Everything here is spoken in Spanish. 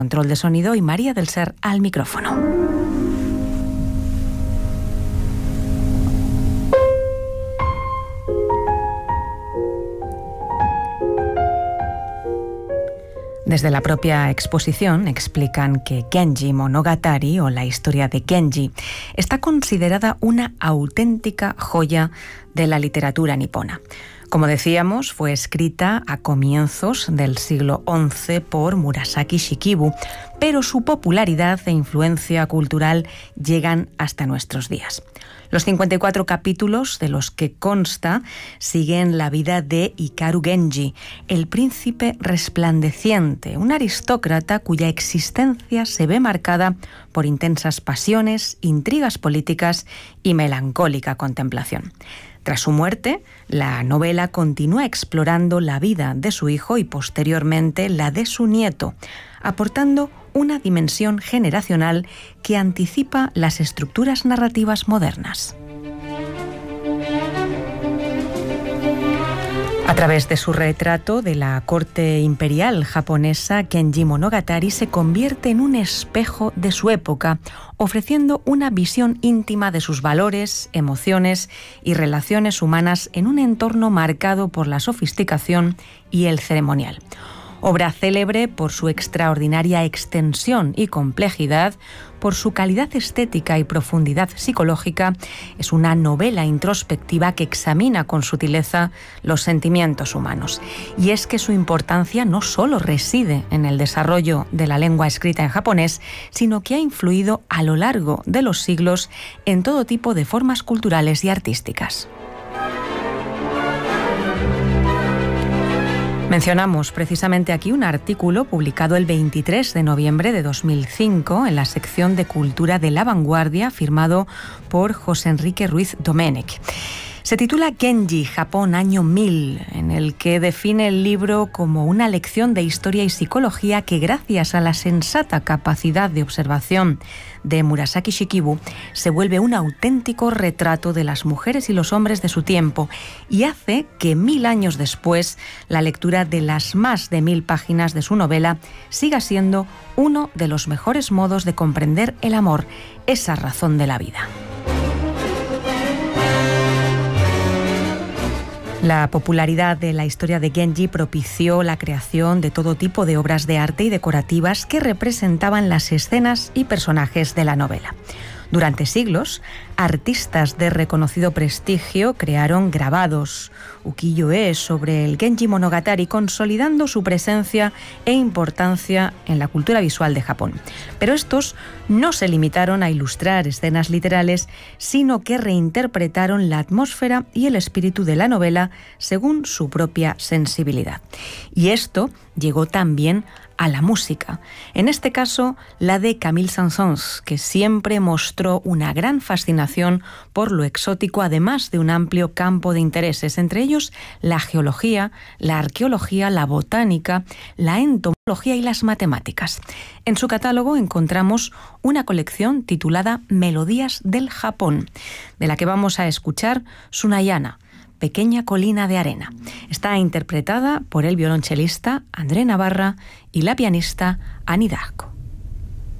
Control de sonido y María del Ser al micrófono. Desde la propia exposición explican que Genji Monogatari, o la historia de Genji, está considerada una auténtica joya de la literatura nipona. Como decíamos, fue escrita a comienzos del siglo XI por Murasaki Shikibu, pero su popularidad e influencia cultural llegan hasta nuestros días. Los 54 capítulos de los que consta siguen la vida de Hikaru Genji, el príncipe resplandeciente, un aristócrata cuya existencia se ve marcada por intensas pasiones, intrigas políticas y melancólica contemplación. Tras su muerte, la novela continúa explorando la vida de su hijo y posteriormente la de su nieto, aportando una dimensión generacional que anticipa las estructuras narrativas modernas. A través de su retrato de la corte imperial japonesa, Genji Monogatari se convierte en un espejo de su época, ofreciendo una visión íntima de sus valores, emociones y relaciones humanas en un entorno marcado por la sofisticación y el ceremonial. Obra célebre por su extraordinaria extensión y complejidad, por su calidad estética y profundidad psicológica, es una novela introspectiva que examina con sutileza los sentimientos humanos. Y es que su importancia no solo reside en el desarrollo de la lengua escrita en japonés, sino que ha influido a lo largo de los siglos en todo tipo de formas culturales y artísticas. Mencionamos precisamente aquí un artículo publicado el 23 de noviembre de 2005 en la sección de Cultura de La Vanguardia, firmado por José Enrique Ruiz Domenech. Se titula Genji, Japón, año 1000, en el que define el libro como una lección de historia y psicología que, gracias a la sensata capacidad de observación de Murasaki Shikibu, se vuelve un auténtico retrato de las mujeres y los hombres de su tiempo y hace que 1000 años después la lectura de las más de 1000 páginas de su novela siga siendo uno de los mejores modos de comprender el amor, esa razón de la vida. La popularidad de la historia de Genji propició la creación de todo tipo de obras de arte y decorativas que representaban las escenas y personajes de la novela. Durante siglos, artistas de reconocido prestigio crearon grabados, ukiyo-e, sobre el Genji Monogatari, consolidando su presencia e importancia en la cultura visual de Japón. Pero estos no se limitaron a ilustrar escenas literales, sino que reinterpretaron la atmósfera y el espíritu de la novela según su propia sensibilidad. Y esto llegó también a la música, en este caso la de Camille Saint-Saëns, que siempre mostró una gran fascinación por lo exótico, además de un amplio campo de intereses, entre ellos la geología, la arqueología, la botánica, la entomología y las matemáticas. En su catálogo encontramos una colección titulada Melodías del Japón, de la que vamos a escuchar Sunayana, Pequeña colina de arena. Está interpretada por el violonchelista André Navarra y la pianista Annie Darko.